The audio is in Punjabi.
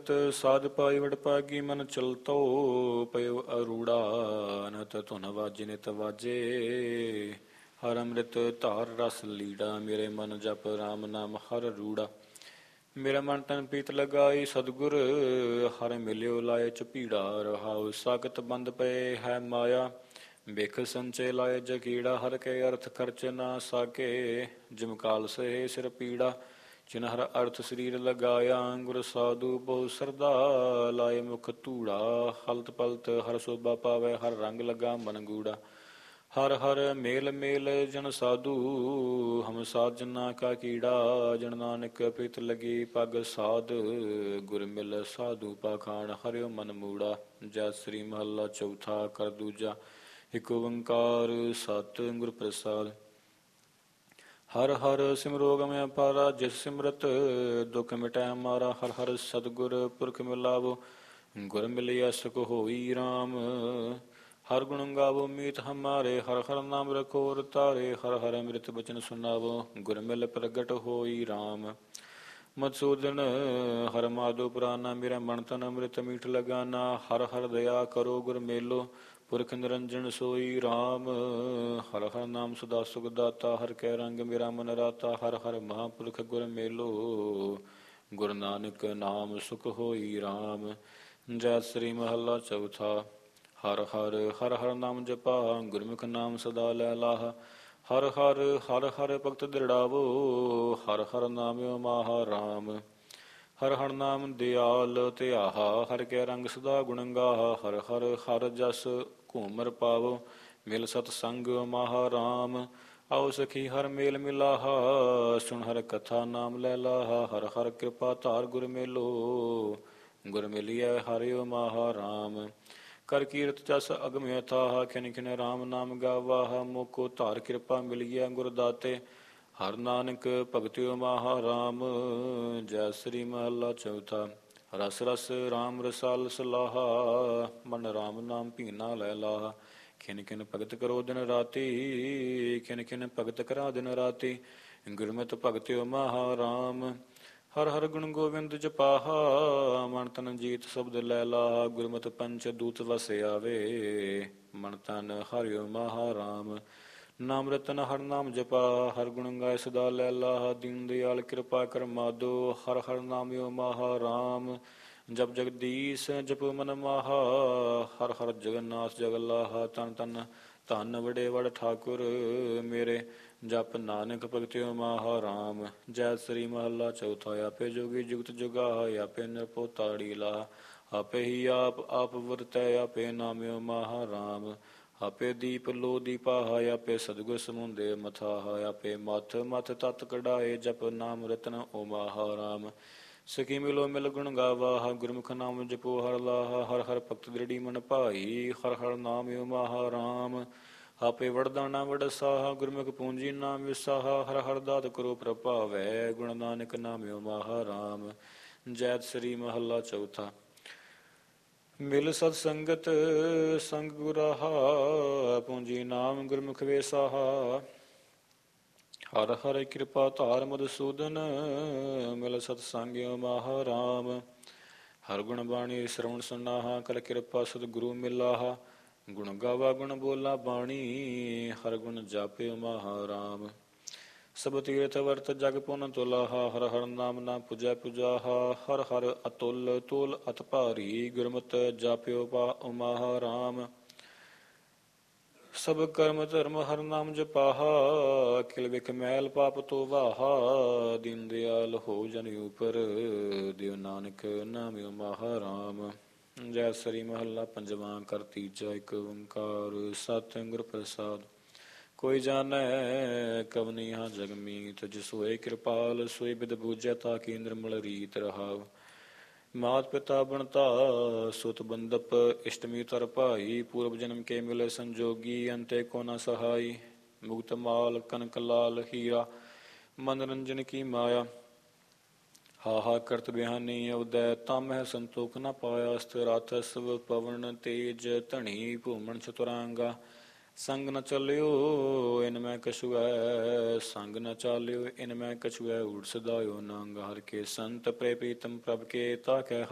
ਅੰਮ੍ਰਿਤ ਸਾਧ ਪਾਈ ਵਡ ਪਾਗੀ ਮਨ ਚਲਤੋ ਪਇਓ ਅਰੂੜਾ ਅਨਹਤ ਧੁਨ ਵਾਜੇ ਨਿਤ ਵਾਜੇ ਹਰ ਅੰਮ੍ਰਿਤ ਧਾਰ ਰਸ ਲੀੜਾ ਮੇਰੇ ਮਨ ਜਪ ਰਾਮ ਨਾਮ ਹਰ ਰੂੜਾ ਮੇਰਾ ਮਨ ਤਨ ਪੀਤ ਲਗਾਈ ਸਤਿਗੁਰ ਹਰ ਮਿਲਿਓ ਲਾਏ ਚਪੀੜਾ ਰਹਾਉ ਸਾਗਤ ਬੰਦ ਪਏ ਹੈ ਮਾਇਆ ਬਿਖ ਸੰਚੇ ਲਾਏ ਜਕੀੜਾ ਹਰ ਕੇ ਅਰਥ ਖਰਚ ਨਾ ਸਾਕੇ ਜਿਮ ਕਾਲ ਸੇ ਸਿਰ ਪੀੜਾ ਜਿਨ ਹਰ ਅਰਥ ਸਰੀਰ ਲਗਾਇਆ ਗੁਰ ਸਾਧੂ ਬਹੁ ਸਰਦਾ ਲਾਏ ਮੁਖ ਧੂੜਾ ਹਲਤ ਪਲਤ ਹਰ ਸੋਭਾ ਪਾਵੇ ਹਰ ਰੰਗ ਲਗਾ ਮਨ ਗੂੜਾ ਹਰ ਹਰ ਮੇਲ ਮੇਲ ਜਨ ਸਾਧੂ ਹਮ ਸਾਧ ਜਨਾ ਕਾ ਕੀੜਾ ਜਨ ਨਾਨਕ ਪ੍ਰੀਤ ਲਗੀ ਪਗ ਸਾਧ ਗੁਰ ਮਿਲ ਸਾਧੂ ਪਾਖਾਨ ਹਰਿਓ ਮਨ ਮੂੜਾ ਜੈ ਸ੍ਰੀ ਮਹੱਲਾ ਚੌਥਾ ਕਰ ਦੂਜਾ ਇਕ ਓੰਕਾਰ ਸਤਿ ਗੁਰ ਪ੍ਰਸਾਦ ਹਰ ਹਰ ਸਿਮਰੋ ਗਮਿ ਅਪਾਰਾ ਜਿਸ ਸਿਮਰਤ ਦੁਖ ਮਿਟੈ ਹਮਾਰਾ ਹਰ ਹਰ ਸਤਿਗੁਰ ਪੁਰਖ ਮਿਲਾਵੋ ਗੁਰ ਮਿਲਿਆ ਸੁਖ ਹੋਈ ਰਾਮ ਹਰ ਗੁਣ ਗਾਵੋ ਮੀਤ ਹਮਾਰੇ ਹਰ ਹਰ ਨਾਮ ਰਖੋ ਤਾਰੇ ਹਰ ਹਰ ਅੰਮ੍ਰਿਤ ਬਚਨ ਸੁਨਾਵੋ ਗੁਰ ਮਿਲ ਪ੍ਰਗਟ ਹੋਈ ਰਾਮ ਮਧੂਸੂਦਨ ਹਰ ਮਾਧੋ ਪੁਰਾਨਾ ਮੇਰਾ ਮਨ ਤਨ ਅੰਮ੍ਰਿਤ ਮੀਠ ਲਗਾਨਾ ਹਰ ਹਰ ਦਇਆ ਕਰੋ ਗੁਰ ਮੇਲੋ ਪੁਰਖ ਨਿਰੰਜਨ ਸੋਈ ਰਾਮ ਹਰ ਹਰ ਨਾਮ ਸਦਾ ਸੁਖ ਦਾਤਾ ਹਰ ਕੈ ਰੰਗ ਮੇਰਾ ਮਨ ਰਾਤਾ ਹਰ ਹਰ ਮਹਾਂਪੁਰਖ ਗੁਰ ਮੇਲੋ ਗੁਰੂ ਨਾਨਕ ਨਾਮ ਸੁਖ ਹੋਈ ਰਾਮ ਜੈ ਸ੍ਰੀ ਮਹੱਲਾ ਚੌਥਾ ਹਰ ਹਰ ਹਰ ਹਰ ਨਾਮ ਜਪਾ ਗੁਰਮੁਖ ਨਾਮ ਸਦਾ ਲੈ ਲਾਹ ਹਰ ਹਰ ਹਰ ਹਰ ਭਗਤ ਦ੍ਰਿੜਾਵੋ ਹਰ ਹਰ ਨਾਮਿਓ ਮਹਾ ਰਾਮ ਹਰ ਹਰ ਨਾਮ ਦਿਆਲ ਧਿਆਹਾ ਹਰ ਕੈ ਰੰਗ ਸਦਾ ਗੁਣ ਗਾਹਾ ਹਰ ਹਰ ਹਰ ਜਸ ਘੂਮਰ ਪਾਵੋ ਮਿਲ ਸਤ ਸੰਗ ਮਹਾ ਰਾਮ ਆਓ ਸਖੀ ਹਰ ਮੇਲ ਮਿਲਾਹਾ ਸੁਣ ਹਰ ਕਥਾ ਨਾਮ ਲੈ ਲਾਹਾ ਹਰ ਹਰ ਕਿਰਪਾ ਧਾਰ ਗੁਰ ਮੇਲੋ ਗੁਰ ਮਿਲਿਐ ਹਰਿਓ ਮਹਾ ਰਾਮ ਕਰ ਕੀਰਤ ਜਸ ਅਗਮ ਅਥਾਹ ਖਿਨ ਖਿਨ ਰਾਮ ਨਾਮ ਗਾਵਾਹ ਮੋਕੋ ਧਾਰ ਕਿਰਪਾ ਮਿਲਿਐ ਗੁਰ ਦਾਤੇ ਹਰ ਨਾਨਕ ਭਗਤਿਓ ਮਹਾ ਰਾਮ ਜੈ ਸ੍ਰੀ ਮਹੱਲਾ ਚੌਥਾ ਰਸ ਰਸ ਰਾਮ ਰਸਾਲ ਸਲਾਹਾ ਮਨ ਰਾਮ ਨਾਮ ਭੀਨਾ ਲੈ ਲਾਹ ਖਿਨ ਖਿਨ ਭਗਤ ਕਰੋ ਦਿਨ ਰਾਤੀ ਖਿਨ ਖਿਨ ਭਗਤ ਕਰਾ ਦਿਨ ਰਾਤੀ ਗੁਰਮਤਿ ਭਗਤਿਓ ਮਹਾ ਰਾਮ ਹਰ ਹਰ ਗੁਣ ਗੋਬਿੰਦ ਜਪਾਹਾ ਮਨ ਤਨ ਜੀਤ ਸ਼ਬਦ ਲੈ ਲਾਹ ਗੁਰਮਤਿ ਪੰਚ ਦੂਤ ਵਸ ਆਵੇ ਮਨ ਤਨ ਹਰਿਓ ਮਹਾ ਰਾਮ ਨਾਮ ਰਤਨ ਹਰ ਨਾਮ ਜਪਾ ਹਰ ਗੁਣ ਗਾਏ ਸਦਾ ਲੈ ਲਾਹ ਦੀਨ ਦਿਆਲ ਕਿਰਪਾ ਕਰ ਮਾਧੋ ਹਰ ਹਰ ਨਾਮਿਓ ਮਹਾ ਰਾਮ ਜਪ ਜਗਦੀਸ਼ ਜਪ ਮਨ ਮਾਹਾ ਹਰ ਹਰ ਜਗਨਨਾਥ ਜਗ ਲਾਹਾ ਤਨ ਤਨ ਧਨ ਵਡੇ ਵਡ ਠਾਕੁਰ ਮੇਰੇ ਜਪ ਨਾਨਕ ਭਗਤਿਓ ਮਹਾ ਰਾਮ ਜੈ ਸ੍ਰੀ ਮਹੱਲਾ ਚੌਥਾ ਆਪੇ ਜੋਗੀ ਜੁਗਤ ਜੁਗਾਹਾ ਆਪੇ ਨਿਰਭਉ ਤਾੜੀ ਲਾ ਆਪੇ ਹੀ ਆਪ ਵਰਤੈ ਆਪੇ ਨਾਮਿਓ ਮਹਾ ਰਾਮ ਆਪੇ ਦੀਪ ਲੋ ਦੀਪਾਹਾ ਆਪੇ ਸਤਿਗੁਰ ਸਮੁੰਦੇ ਮਥਾਹਾ ਆਪੇ ਮਥ ਮਥ ਤਤ ਕਢਾਏ ਜਪ ਨਾਮ ਰਤਨ ਓ ਮਹਾ ਰਾਮ ਸਖੀ ਮਿਲੋ ਮਿਲ ਗੁਣ ਗਾਵਾਹ ਗੁਰਮੁਖ ਨਾਮ ਜਪੋ ਹਰ ਲਾਹਾ ਹਰ ਹਰ ਭਗਤ ਦ੍ਰਿੜੀ ਮਨ ਭਾਈ ਹਰ ਹਰ ਨਾਮ ਓ ਮਹਾ ਰਾਮ ਆਪੇ ਵਰਦਾਨਾ ਵਡਸਾਹਾ ਗੁਰਮੁਖ ਪੂੰਜੀ ਨਾਮ ਵਿਸਾਹਾ ਹਰ ਹਰ ਦਾਤ ਕਰੋ ਪ੍ਰਭਾਵੈ ਗੁਣ ਨਾਨਕ ਨਾਮ ਓ ਮਹਾ ਰਾਮ ਜੈ ਸ੍ਰੀ ਮਹੱਲਾ ਚੌਥਾ ਮਿਲ ਸਤ ਸੰਗਤ ਸੰਗ ਗੁਰਾਹਾ ਪੂੰਜੀ ਨਾਮ ਗੁਰਮੁਖ ਵੇਸਾਹਾ ਹਰ ਹਰ ਕਿਰਪਾ ਧਾਰ ਮਧੂਸੂਦਨ ਮਿਲ ਸਤ ਸੰਗਿਓ ਮਹਾ ਰਾਮ ਹਰ ਗੁਣ ਬਾਣੀ ਸ਼ਰਵਣ ਸੁਨਾਹਾ ਕਰ ਕਿਰਪਾ ਸਤ ਗੁਰੂ ਮਿਲਾਹਾ ਗੁਣ ਗਾਵਾ ਗੁਣ ਬੋਲਾ ਬਾਣੀ ਹਰ ਗੁਣ ਜਾਪਿਓ ਮਹਾ ਰਾਮ ਸਭ ਤੀਰਥ ਵਰਤ ਜਗ ਪੁਨ ਤੁਲਾਹਾ ਹਰ ਹਰ ਨਾਮ ਨਾ ਪੁਜੈ ਪੁਜਾਹਾ ਹਰ ਹਰ ਅਤੁਲ ਤੁਲ ਅਤ ਭਾਰੀ ਗੁਰਮਤਿ ਜਾਪਿਓ ਪਾ ਮਹਾ ਰਾਮ ਸਭ ਕਰਮ ਧਰਮ ਹਰ ਨਾਮ ਜਪਾਹਾ ਕਿਲ ਵਿਖ ਮੈਲ ਪਾਪ ਤੋ ਵਾਹਾ ਦੀਨ ਦਿਆਲ ਹੋ ਜਨ ਉਪਰ ਦਿਓ ਨਾਨਕ ਨਾਮਿਓ ਮਹਾ ਰਾਮ ਜੈ ਸ੍ਰੀ ਮਹੱਲਾ ਪੰਜਵਾਂ ਕਰ ਤੀਜਾ ਇਕ ਓੰਕਾਰ ਸਤਿ ਗੁਰ ਪ੍ਰਸਾਦ ਕੋਈ ਜਾਣੈ ਕਵਨੀ ਹਾਂ ਜਗ ਮੀਤ ਜਿਸ ਹੋਏ ਕਿਰਪਾਲ ਸੋਈ ਬਿਦ ਬੂਝੈ ਤਾ ਕੀ ਨਿਰਮਲ ਰੀਤ ਰਹਾਵ ਮਾਤ ਪਿਤਾ ਬਣਤਾ ਸੁਤ ਬੰਦਪ ਇਸ਼ਟਮੀ ਤਰ ਭਾਈ ਪੂਰਬ ਜਨਮ ਕੇ ਮਿਲੇ ਸੰਜੋਗੀ ਅੰਤੇ ਕੋ ਨ ਸਹਾਈ ਮੁਕਤ ਮਾਲ ਕਨਕ ਲਾਲ ਹੀਰਾ ਮਨੋਰੰਜਨ ਕੀ ਮਾਇਆ ਹਾਹਾ ਕਰਤ ਬਿਹਾਨੀ ਉਦੈ ਤਮ ਹੈ ਸੰਤੋਖ ਨ ਪਾਇਆ ਸਥਿਰਾਥ ਸਵ ਪਵਨ ਤੇਜ ਧਣੀ ਭੂਮਣ ਚਤੁਰਾਂਗਾ ਸੰਗ ਨ ਚਲਿਓ ਇਨ ਮੈਂ ਕਛੁਐ ਸੰਗ ਨ ਚਾਲਿਓ ਇਨ ਮੈਂ ਕਛੁਐ ਊੜ ਸਦਾਇਓ ਨੰਗ ਹਰ ਕੇ ਸੰਤ ਪ੍ਰੇ ਪ੍ਰੀਤਮ ਪ੍ਰਭ ਕੇ ਤਾ ਕਹਿ